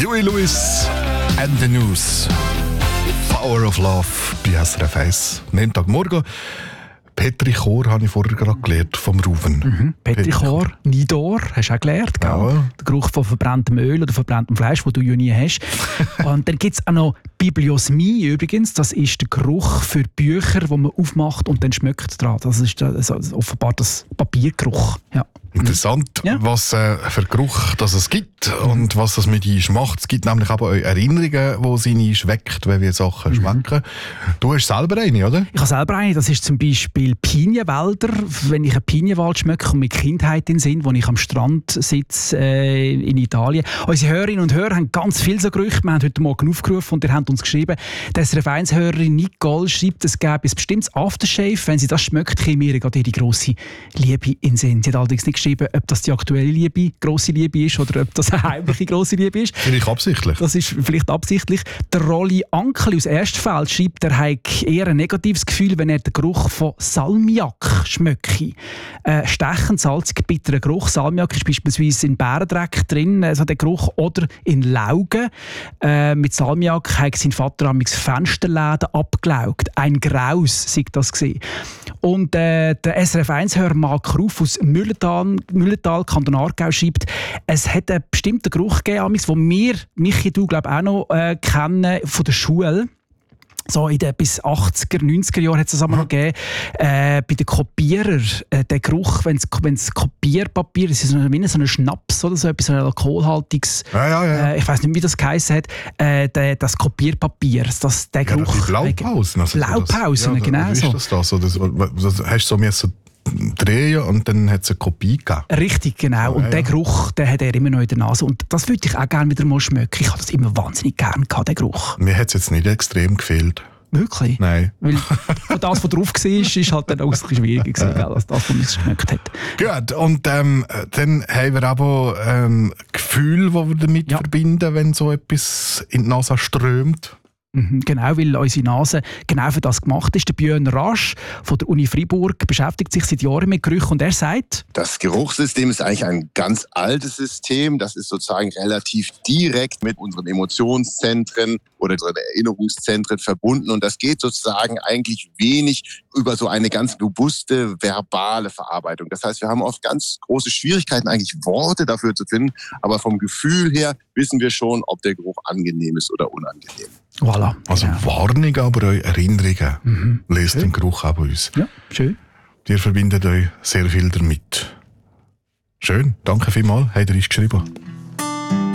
Huey Lewis and the News. Power of Love bei SRF 1. Montagmorgen. Petrichor habe ich vorher gerade gelernt vom Ruven. Petrichor, Nidor, hast du auch gelernt. Gell? Ja. Der Geruch von verbranntem Öl oder verbranntem Fleisch, den du ja nie hast. Und dann gibt es auch noch Bibliosmie übrigens. Das ist der Geruch für Bücher, die man aufmacht und dann schmeckt dran. Das ist offenbar das Papiergeruch. Ja. Interessant, Ja. was für Geruch das es gibt und was das mit uns macht. Es gibt nämlich aber auch Erinnerungen, die sie nicht schmeckt, wenn wir Sachen schmecken. Du hast selber eine, oder? Ich habe selber eine, das ist zum Beispiel Pinienwälder. Wenn ich einen Pinienwald schmecke, kommt mir die Kindheit in den Sinn, wo ich am Strand sitze in Italien. Unsere Hörerinnen und Hörer haben ganz viele so Gerüche. Wir haben heute Morgen aufgerufen und ihr habt uns geschrieben, die SRF 1-Hörerin Nicole schreibt, es gäbe ein bestimmtes Aftershave. Wenn sie das schmeckt, käme mir gerade ihre grosse Liebe in den Sinn. Sie hat allerdings nicht geschrieben, ob das die aktuelle Liebe, grosse Liebe ist oder ob das eine heimliche grosse Liebe ist. Vielleicht absichtlich. Das ist vielleicht absichtlich. Der Rolli Ankeli aus Erstfeld schreibt, er hat eher ein negatives Gefühl, wenn er den Geruch von Salmiak schmecke. Stechend, salzig, bitterer Geruch. Salmiak ist beispielsweise in Bärendreck drin, also der Geruch, oder in Laugen. Mit Salmiak hat sein Vater am Fensterläden abgelaugt. Ein Graus, sei das gesehen. Und der SRF 1-Hörer Mark Ruf aus Müllental, Kanton Aargau, schreibt, es hat einen bestimmten Geruch gegeben, den wir, Michi, du glaube auch noch kennen von der Schule. So in den bis 80er, 90er Jahren hat es das aber noch gegeben. Bei den Kopierern, der Geruch, wenn es Kopierpapier ist, so ein Schnaps oder so, etwas, so ein alkoholhaltiges, ich weiß nicht, wie das geheißen hat, das Kopierpapier, der Geruch. Die Blaupausen. Also Blaupausen, genau so. Wie ist das? Hast du so drehen und dann hat es eine Kopie gegeben. Richtig, genau. Und den Geruch, den hat er immer noch in der Nase. Und das würde ich auch gerne wieder mal schmecken. Ich habe das immer wahnsinnig gerne gehabt, den Geruch. Mir hat es jetzt nicht extrem gefehlt. Wirklich? Nein. Weil das, was drauf war, ist halt dann auch ein bisschen schwieriger gewesen, als das, was man geschmeckt hat. Gut, und dann haben wir aber Gefühle, die wir damit verbinden, wenn so etwas in die Nase strömt. Genau, weil unsere Nase genau für das gemacht ist. Der Björn Rasch von der Uni Freiburg beschäftigt sich seit Jahren mit Gerüchen und er sagt: Das Geruchssystem ist eigentlich ein ganz altes System. Das ist sozusagen relativ direkt mit unseren Emotionszentren oder unseren Erinnerungszentren verbunden. Und das geht sozusagen eigentlich wenig über so eine ganz bewusste verbale Verarbeitung. Das heißt, wir haben oft ganz große Schwierigkeiten, eigentlich Worte dafür zu finden. Aber vom Gefühl her wissen wir schon, ob der Geruch angenehm ist oder unangenehm. Voilà. Also Warnungen, aber auch Erinnerungen lest den Geruch auch bei uns. Ja, schön. Ihr verbindet euch sehr viel damit. Schön, danke vielmals, habt ihr uns geschrieben.